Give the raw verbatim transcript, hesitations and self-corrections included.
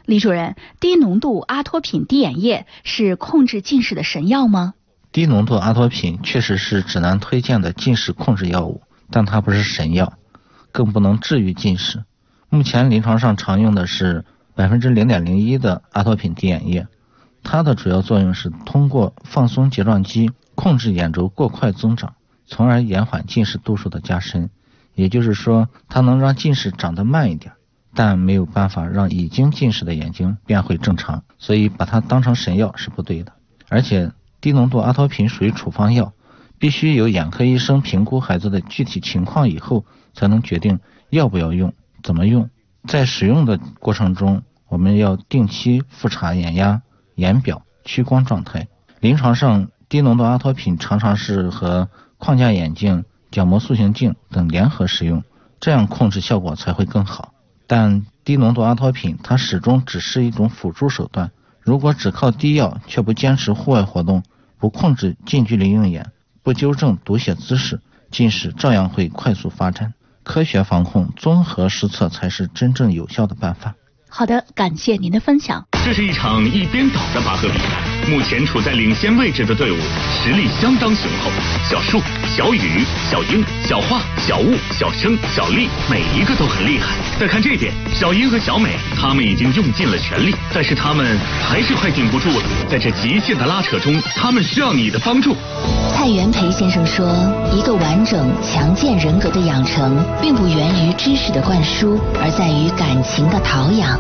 李主任，低浓度阿托品滴眼液是控制近视的神药吗？ 低浓度阿托品确实是指南推荐的近视控制药物，但它不是神药，更不能治愈近视。目前临床上常用的是 百分之零点零一 的阿托品滴眼液，它的主要作用是通过放松睫状肌，控制眼轴过快增长，从而延缓近视度数的加深。也就是说，它能让近视长得慢一点，但没有办法让已经近视的眼睛变回正常，所以把它当成神药是不对的。而且低浓度阿托品属于处方药，必须由眼科医生评估孩子的具体情况以后，才能决定要不要用，怎么用。在使用的过程中，我们要定期复查眼压、眼表、屈光状态。临床上，低浓度阿托品常常是和框架眼镜、角膜塑形镜等联合使用，这样控制效果才会更好。但低浓度阿托品它始终只是一种辅助手段，如果只靠滴药却不坚持户外活动，不控制近距离用眼，不纠正读写姿势，近视照样会快速发展。科学防控，综合施策才是真正有效的办法。 好的，感谢您的分享。 这是一场一边倒的拔河比赛，目前处在领先位置的队伍实力相当雄厚。小树、小雨、小英、小花、小雾、小生、小丽，每一个都很厉害。再看这边，小英和小美，他们已经用尽了全力，但是他们还是快顶不住了。在这极限的拉扯中，他们需要你的帮助。 蔡元培先生说，一个完整强健人格的养成，并不源于知识的灌输，而在于感情的陶养。